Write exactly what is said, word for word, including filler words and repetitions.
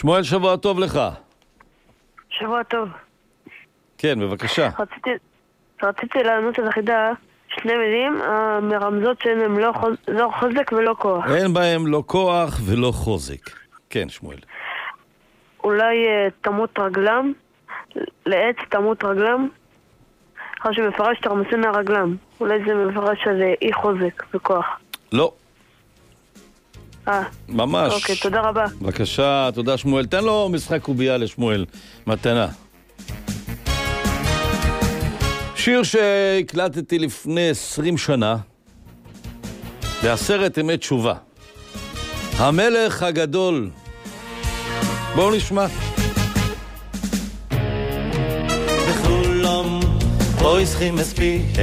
שמואל, שבוע טוב לך. שבוע טוב. כן, בבקשה. רציתי, רציתי לענות על החידה שני מילים המרמזות שהן הם לא, חוז, לא חוזק ולא כוח. אין בהם לא כוח ולא חוזק. כן, שמואל. אולי uh, תמות רגלם, לעץ תמות רגלם, אחר שמפרש תרמסנה רגלם. אולי זה מפרש שזה אי חוזק וכוח. לא. אה. ממש. אוקיי, תודה רבה. בבקשה, תודה שמואל. תן לו משחק קובייה לשמואל. מתנה. שיר שהקלטתי לפני עשרים שנה, בעשרת ימי תשובה. המלך הגדול. בואו נשמע. בחולום, בואי שכי מספי,